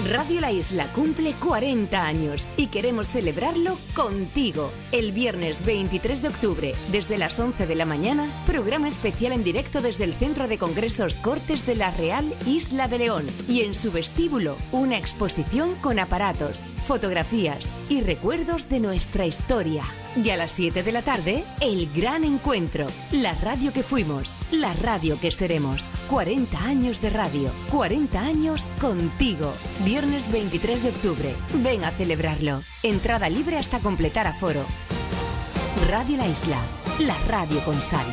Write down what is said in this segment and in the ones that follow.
Radio La Isla cumple 40 años y queremos celebrarlo contigo. El viernes 23 de octubre, desde las 11 de la mañana, programa especial en directo desde el Centro de Congresos Cortes de la Real Isla de León. Y en su vestíbulo, una exposición con aparatos, fotografías y recuerdos de nuestra historia. Y a las 7 de la tarde, el gran encuentro. La radio que fuimos, la radio que seremos. 40 años de radio, 40 años contigo. Viernes 23 de octubre. Ven a celebrarlo. Entrada libre hasta completar aforo. Radio La Isla, la radio con sal.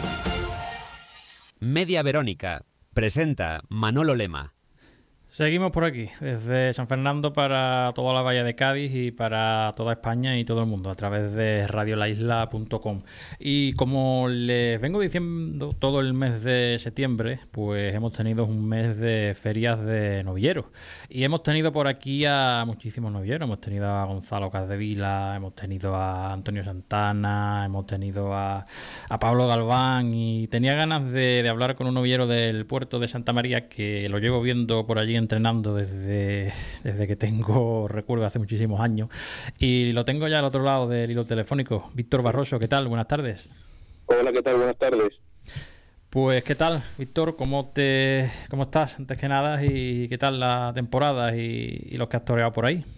Media Verónica presenta Manolo Lema. Seguimos por aquí, desde San Fernando para toda la Bahía de Cádiz y para toda España y todo el mundo, a través de radiolaisla.com. Y como les vengo diciendo todo el mes de septiembre, pues hemos tenido un mes de ferias de novilleros. Y hemos tenido por aquí a muchísimos novilleros. Hemos tenido a Gonzalo Capdevila, hemos tenido a Antonio Santana, hemos tenido a Pablo Galván. Y tenía ganas de hablar con un novillero del puerto de Santa María, que lo llevo viendo por allí entrenando desde que tengo recuerdo hace muchísimos años, y lo tengo ya al otro lado del hilo telefónico. Víctor Barroso, ¿qué tal? Buenas tardes. Hola, ¿qué tal? Buenas tardes. Pues, ¿qué tal, Víctor? ¿Cómo estás, antes que nada? ¿Y qué tal la temporada y los que has toreado por ahí?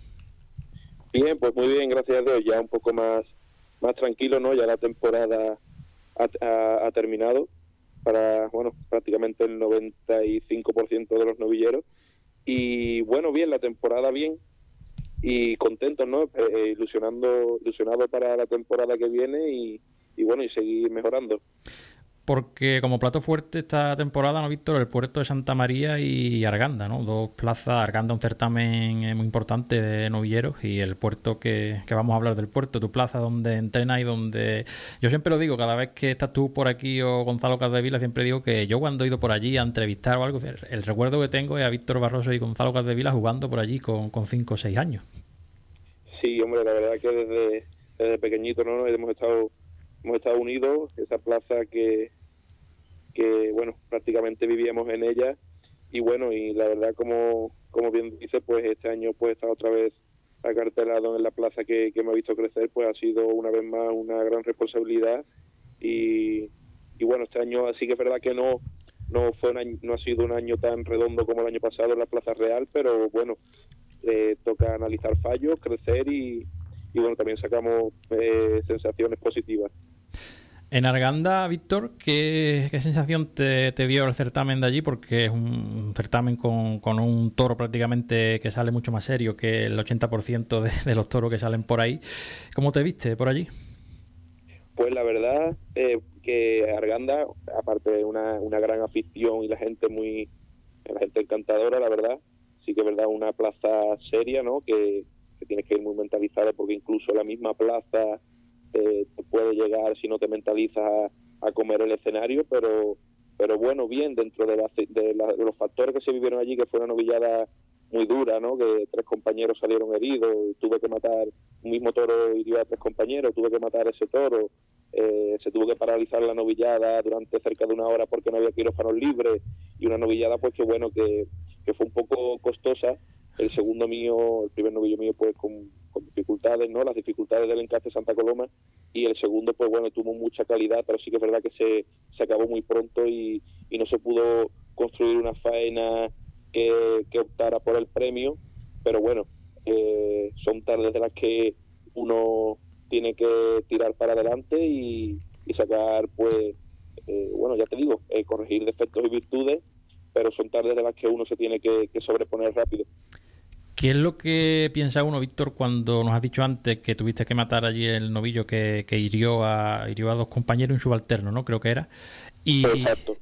Bien, pues muy bien, gracias a Dios. Ya un poco más tranquilo, ¿no? Ya la temporada ha terminado para, bueno, prácticamente el 95% de los novilleros. Y bueno, bien, la temporada bien y contentos, ¿no? Ilusionado para la temporada que viene y bueno, y seguir mejorando. Porque como plato fuerte esta temporada, ¿no, Víctor? El puerto de Santa María y Arganda, ¿no? Dos plazas. Arganda, un certamen muy importante de novilleros, y el puerto que vamos a hablar del puerto, tu plaza donde entrenas y donde... Yo siempre lo digo, cada vez que estás tú por aquí o Gonzalo Capdevila, siempre digo que yo cuando he ido por allí a entrevistar o algo, el recuerdo que tengo es a Víctor Barroso y Gonzalo Capdevila jugando por allí con 5 o 6 años. Sí, hombre, la verdad que desde pequeñito, ¿no? Hemos estado unidos. Esa plaza que bueno, prácticamente vivíamos en ella, y bueno, y la verdad, como bien dice, pues este año pues está otra vez acartelado en la plaza que me ha visto crecer. Pues ha sido una vez más una gran responsabilidad, y bueno, este año así que es verdad que no ha sido un año tan redondo como el año pasado en la Plaza Real, pero bueno, toca analizar fallos, crecer y bueno, también sacamos sensaciones positivas. En Arganda, Víctor, ¿qué sensación te dio el certamen de allí? Porque es un certamen con un toro prácticamente que sale mucho más serio que el 80% de los toros que salen por ahí. ¿Cómo te viste por allí? Pues la verdad que Arganda, aparte de una gran afición y la gente encantadora, la verdad, sí que es verdad, una plaza seria, ¿no? Que tienes que ir muy mentalizado, porque incluso la misma plaza te puede llegar, si no te mentalizas, a comer el escenario, pero bueno, bien, dentro de los factores que se vivieron allí, que fue una novillada muy dura, ¿no? Que 3 compañeros salieron heridos, tuve que matar, un mismo toro hirió a 3 compañeros, tuve que matar ese toro, se tuvo que paralizar la novillada durante cerca de 1 hora porque no había quirófanos libres, y una novillada pues que bueno, que fue un poco costosa. El primer novillo mío pues con dificultades, ¿no? Las dificultades del encaste Santa Coloma, y el segundo pues bueno, tuvo mucha calidad, pero sí que es verdad que se acabó muy pronto y no se pudo construir una faena que optara por el premio. Pero bueno, son tardes de las que uno tiene que tirar para adelante y sacar pues bueno, ya te digo, corregir defectos y virtudes, pero son tardes de las que uno se tiene que sobreponer rápido. ¿Qué es lo que piensa uno, Víctor, cuando nos has dicho antes que tuviste que matar allí el novillo que hirió a 2 compañeros y un subalterno, ¿no? Creo que era. Exacto.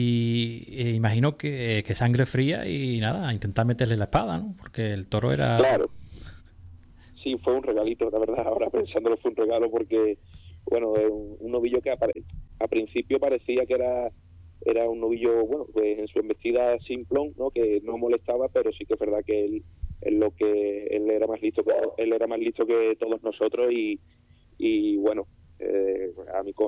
Y imagino que sangre fría y nada, a intentar meterle la espada, ¿no? Porque el toro era... Claro. Sí, fue un regalito, la verdad. Ahora pensándolo, fue un regalo, porque, bueno, un novillo que a principio parecía que era un novillo, bueno, pues en su embestida simplón, ¿no? Que no molestaba, pero sí que es verdad que él era más listo que todos nosotros, y bueno, a mis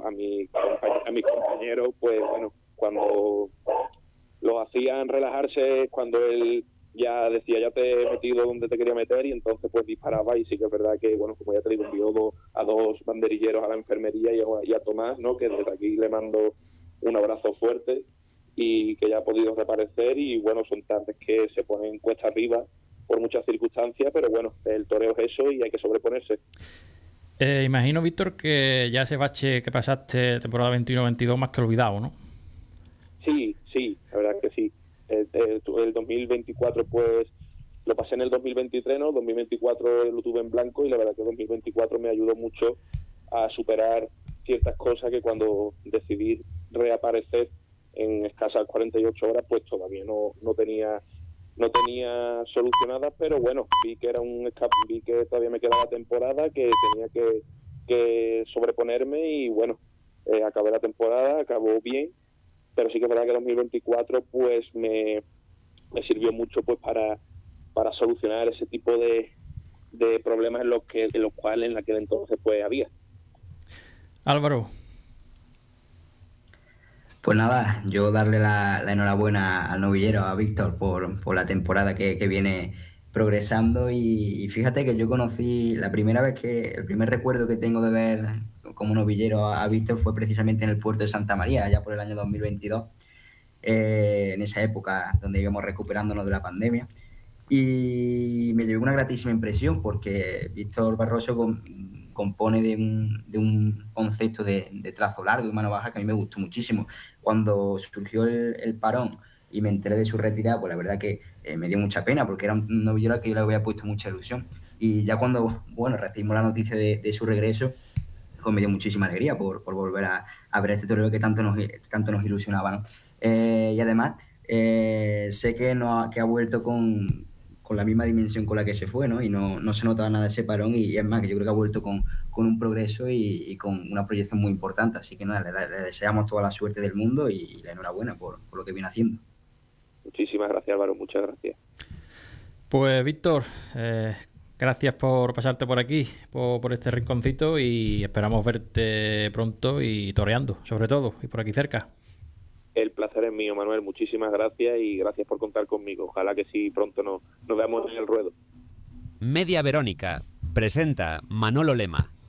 compañeros, pues bueno, cuando los hacían relajarse, cuando él ya decía, ya te he metido donde te quería meter, y entonces pues disparaba. Y sí que es verdad que, bueno, como ya te digo, envió a dos banderilleros a la enfermería y a Tomás, ¿no? Que desde aquí le mando un abrazo fuerte, y que ya ha podido reaparecer. Y bueno, son tardes que se ponen cuesta arriba por muchas circunstancias, pero bueno, el toreo es eso y hay que sobreponerse. Imagino, Víctor, que ya ese bache que pasaste temporada 21-22 más que olvidado, ¿no? Sí, la verdad que sí. El 2024 pues lo pasé en el 2023, ¿no? 2024 lo tuve en blanco, y la verdad que 2024 me ayudó mucho a superar ciertas cosas que cuando decidí reaparecer en escasas 48 horas pues todavía no tenía solucionadas. Pero bueno, vi que era vi que todavía me quedaba temporada, que tenía que sobreponerme, y bueno, acabé la temporada, acabó bien. Pero sí que es verdad que 2024 pues me sirvió mucho pues para solucionar ese tipo de problemas en los cuales en aquel entonces pues había. Álvaro. Pues nada, yo darle la enhorabuena al novillero, a Víctor, por la temporada que viene progresando. Y fíjate que yo conocí el primer recuerdo que tengo de ver como novillero a Víctor fue precisamente en el puerto de Santa María, allá por el año 2022, en esa época donde íbamos recuperándonos de la pandemia. Y me llevé una gratísima impresión porque Víctor Barroso compone de un concepto de trazo largo y mano baja que a mí me gustó muchísimo. Cuando surgió el parón y me enteré de su retirada, pues la verdad que me dio mucha pena, porque era un novillero al que yo le había puesto mucha ilusión. Y ya cuando, bueno, recibimos la noticia de su regreso, pues me dio muchísima alegría por volver a ver este torero que tanto nos ilusionaba, ¿no? Y además, sé que ha vuelto con la misma dimensión con la que se fue, ¿no? Y no se notaba nada de ese parón, y es más, que yo creo que ha vuelto con un progreso y con una proyección muy importante. Así que nada, le deseamos toda la suerte del mundo y la enhorabuena por lo que viene haciendo. Muchísimas gracias, Álvaro, muchas gracias. Pues Víctor, gracias por pasarte por aquí, por este rinconcito, y esperamos verte pronto y toreando, sobre todo, y por aquí cerca. El placer es mío, Manuel. Muchísimas gracias, y gracias por contar conmigo. Ojalá que sí pronto nos veamos en el ruedo. Media Verónica presenta Manolo Lema.